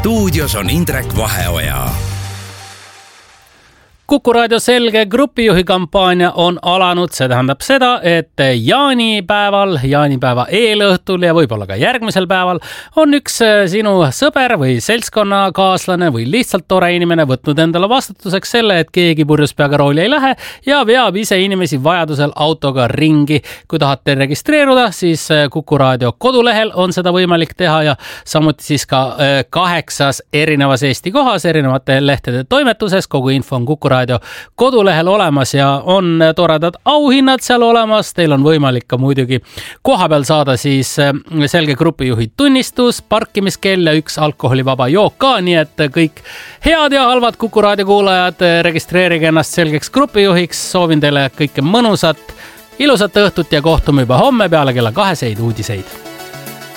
stuudios on Indrek Vaheoja. Kuku Raadio Selge grupijuhi kampaania on alanud, see tähendab seda, et jaanipäeva eelõhtul ja võib-olla ka järgmisel päeval on üks sinu sõber või seltskonnakaaslane või lihtsalt tore inimene võtnud endale vastutuseks selle, et keegi purjus peaga rooli ei lähe ja veab ise inimesi vajadusel autoga ringi. Kui tahate registreeruda, siis Kuku Raadio kodulehel on seda võimalik teha ja samuti siis ka 8 erinevas Eesti kohas, erinevate lehtede toimetuses, kogu info on Kuku Raadio kodulehel olemas ja on toredad auhinnad seal olemas. Teil on võimalik ka muidugi koha peal saada siis selge grupijuhi tunnistus, parkimiskell ja 1 alkoholivaba jook ka, nii et kõik head ja halvad Kuku Raadio kuulajad, registreerige ennast selgeks grupijuhiks. Soovin teile kõike mõnusat, ilusat õhtut ja kohtume juba homme peale kella 2 uudiseid.